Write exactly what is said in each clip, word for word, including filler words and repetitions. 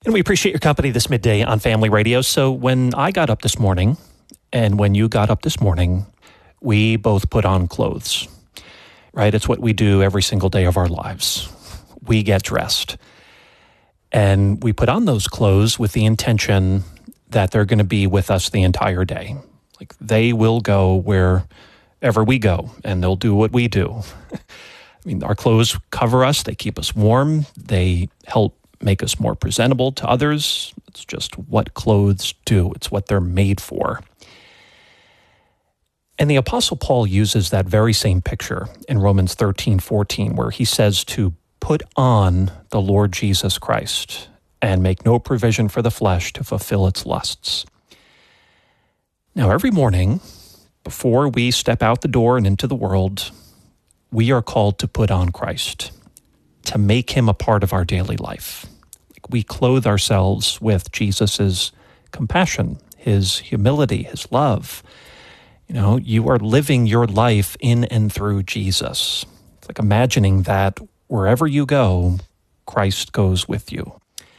And we appreciate your company this midday on Family Radio. So when I got up this morning and when you got up this morning, we both put on clothes, right? It's what we do every single day of our lives. We get dressed. And we put on those clothes with the intention that they're going to be with us the entire day. Like they will go wherever we go and they'll do what we do. I mean, our clothes cover us. They keep us warm. They help make us more presentable to others. It's just what clothes do. It's what they're made for. And the Apostle Paul uses that very same picture in Romans thirteen fourteen, where he says to put on the Lord Jesus Christ and make no provision for the flesh to fulfill its lusts. Now, every morning, before we step out the door and into the world, we are called to put on Christ, to make him a part of our daily life. We clothe ourselves with Jesus's compassion, his humility, his love. You know, you are living your life in and through Jesus. It's like imagining that wherever you go, Christ goes with you.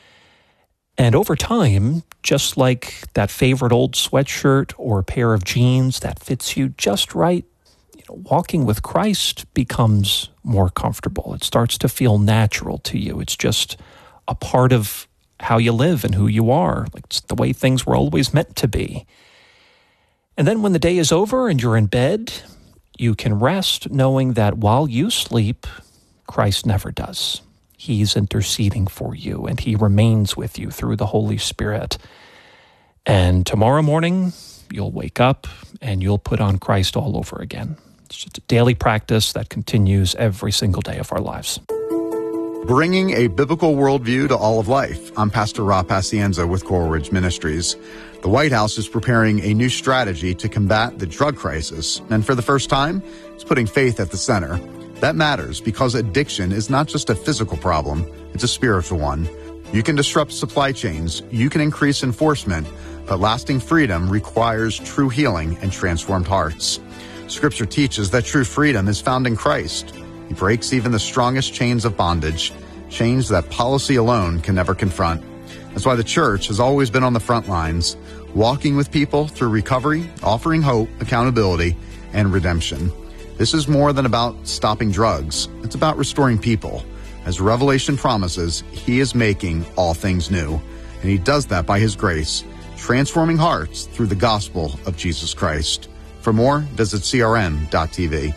And over time, just like that favorite old sweatshirt or pair of jeans that fits you just right, you know, walking with Christ becomes more comfortable. It starts to feel natural to you. It's just a part of how you live and who you are. Like it's the way things were always meant to be. And then when the day is over and you're in bed, you can rest knowing that while you sleep, Christ never does. He's interceding for you and he remains with you through the Holy Spirit. And tomorrow morning, you'll wake up and you'll put on Christ all over again. It's just a daily practice that continues every single day of our lives. Bringing a biblical worldview to all of life. I'm Pastor Rob Pacienza with Coral Ridge Ministries. The White House is preparing a new strategy to combat the drug crisis. And for the first time, it's putting faith at the center. That matters because addiction is not just a physical problem, it's a spiritual one. You can disrupt supply chains, you can increase enforcement, but lasting freedom requires true healing and transformed hearts. Scripture teaches that true freedom is found in Christ. He breaks even the strongest chains of bondage, chains that policy alone can never confront. That's why the church has always been on the front lines, walking with people through recovery, offering hope, accountability, and redemption. This is more than about stopping drugs. It's about restoring people. As Revelation promises, he is making all things new. And he does that by his grace, transforming hearts through the gospel of Jesus Christ. For more, visit C R M dot T V.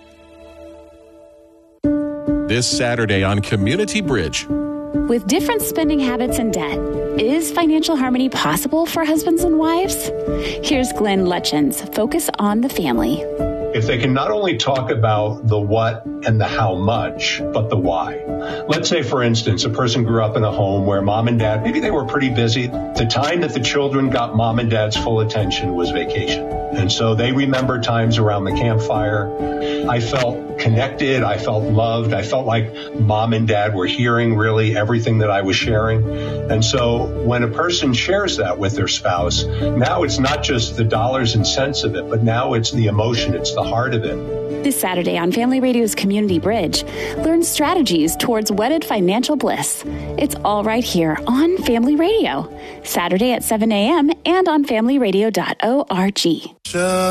This Saturday on Community Bridge. With different spending habits and debt, is financial harmony possible for husbands and wives? Here's Glenn Lutchins, Focus on the Family. If they can not only talk about the what and the how much, but the why. Let's say, for instance, a person grew up in a home where mom and dad, maybe they were pretty busy. The time that the children got mom and dad's full attention was vacation. And so they remember times around the campfire. I felt connected. I felt loved. I felt like mom and dad were hearing really everything that I was sharing. And so when a person shares that with their spouse, now it's not just the dollars and cents of it, but now it's the emotion. It's the heart of it. This Saturday on Family Radio's Community Bridge, learn strategies towards wedded financial bliss. It's all right here on Family Radio. Saturday at seven a.m. and on family radio dot org.